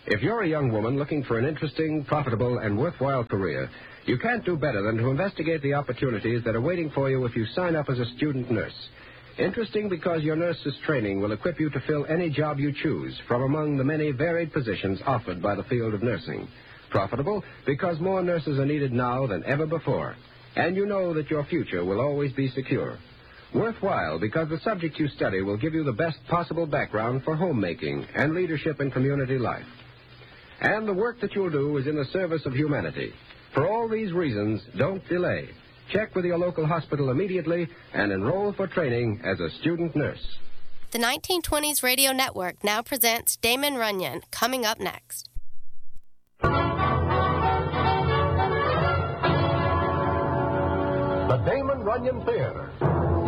If you're a young woman looking for an interesting, profitable, and worthwhile career, you can't do better than to investigate the opportunities that are waiting for you if you sign up as a student nurse. Interesting because your nurse's training will equip you to fill any job you choose from among the many varied positions offered by the field of nursing. Profitable because more nurses are needed now than ever before, and you know that your future will always be secure. Worthwhile because the subject you study will give you the best possible background for homemaking and leadership in community life. And the work that you'll do is in the service of humanity. For all these reasons, don't delay. Check with your local hospital immediately and enroll for training as a student nurse. The 1920s Radio Network now presents Damon Runyon, coming up next. The Damon Runyon Theater.